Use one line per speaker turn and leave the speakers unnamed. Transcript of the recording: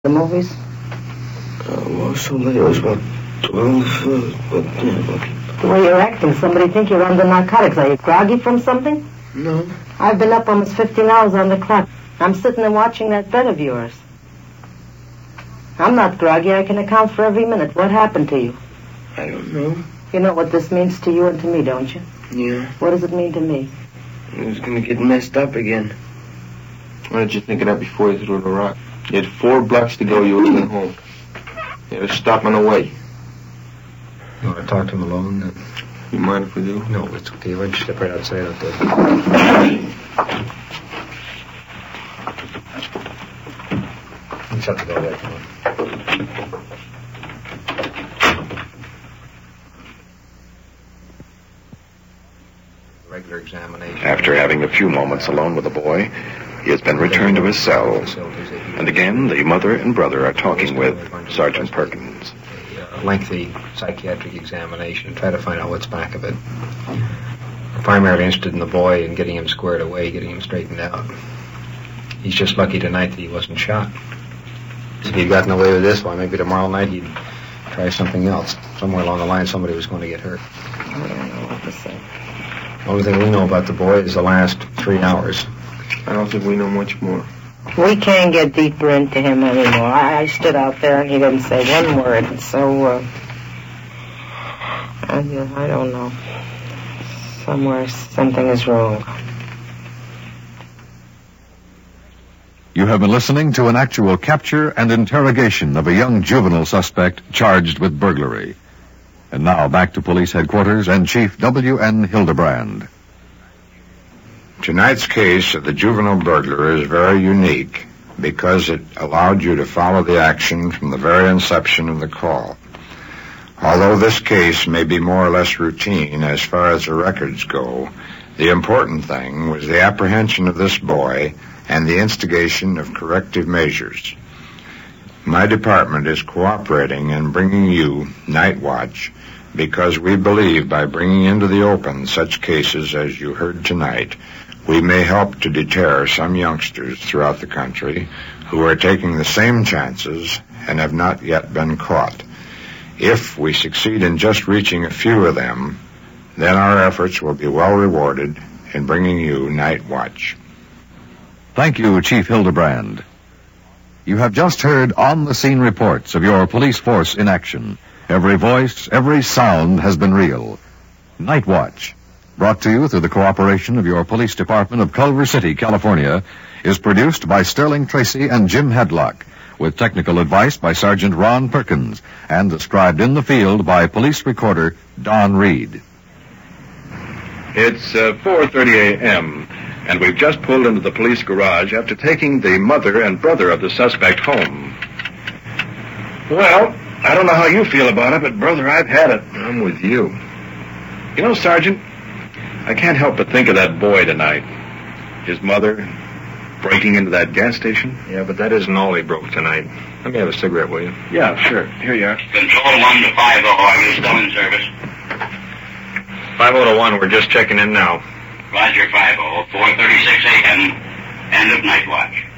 The movies?
Well, so late. It was about 12,
The way you're acting, somebody think you're under narcotics. Are you groggy from something?
No.
I've been up almost 15 hours on the clock. I'm sitting there watching that bed of yours. I'm not groggy. I can account for every minute. What happened to you?
I don't know.
You know what this means to you and to me, don't you?
Yeah.
What does it mean to me?
I was going to get messed up again.
Why did you think of that before you threw the rock? You had 4 blocks to go. You were going home. You had to stop on the way.
You want to talk to him alone?
You mind if we do?
No, it's okay. Why don't you step right outside out there? Shut the door there, come on. Regular examination.
After having a few moments alone with the boy, he has been returned to his cell. And again, the mother and brother are talking with Sergeant Perkins.
A lengthy psychiatric examination, try to find out what's back of it. We're primarily interested in the boy and getting him squared away, getting him straightened out. He's just lucky tonight that he wasn't shot. If he'd gotten away with this, why, maybe tomorrow night he'd try something else. Somewhere along the line, somebody was going to get hurt.
I don't know what to say.
The only thing we know about the boy is the last 3 hours.
I don't think we know much more.
We can't get deeper into him anymore. I stood out there and he didn't say one word. So, I don't know. Somewhere something is wrong.
You have been listening to an actual capture and interrogation of a young juvenile suspect charged with burglary. And now back to police headquarters and Chief W.N. Hildebrand.
Tonight's case of the juvenile burglar is very unique because it allowed you to follow the action from the very inception of the call. Although this case may be more or less routine as far as the records go, the important thing was the apprehension of this boy and the instigation of corrective measures. My department is cooperating in bringing you Night Watch because we believe by bringing into the open such cases as you heard tonight, we may help to deter some youngsters throughout the country who are taking the same chances and have not yet been caught. If we succeed in just reaching a few of them, then our efforts will be well rewarded in bringing you Night Watch.
Thank you, Chief Hildebrand. You have just heard on-the-scene reports of your police force in action. Every voice, every sound has been real. Night Watch, brought to you through the cooperation of your police department of Culver City, California, is produced by Sterling Tracy and Jim Hedlock, with technical advice by Sergeant Ron Perkins, and described in the field by police recorder Don Reed.
It's 4:30 a.m., and we've just pulled into the police garage after taking the mother and brother of the suspect home. Well, I don't know how you feel about it, but, brother, I've had it.
I'm with you.
You know, Sergeant, I can't help but think of that boy tonight. His mother breaking into that gas station.
Yeah, but that isn't all he broke tonight. Let me have a cigarette, will you?
Yeah, sure. Here you are.
Control 1 to 50, are you still in service?
50 to 1, we're just checking in now.
Roger, 50, 4:36 a.m., end of Night Watch.